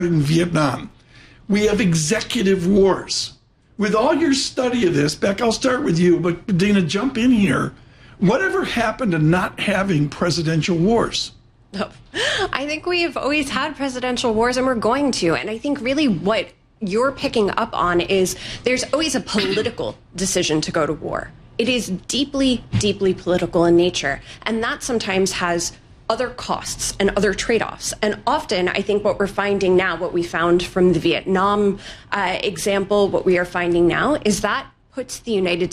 in Vietnam. We have executive wars. With all your study of this, Beck, I'll start with you, but Dana, jump in here. Whatever happened to not having presidential wars? Oh, I think we've always had presidential wars, and we're going to. And I think really what you're picking up on is there's always a political decision to go to war. It is deeply, deeply political in nature. And that sometimes has other costs and other trade-offs. And often, I think what we're finding now, what we found from the Vietnam example, what we are finding now is that puts the United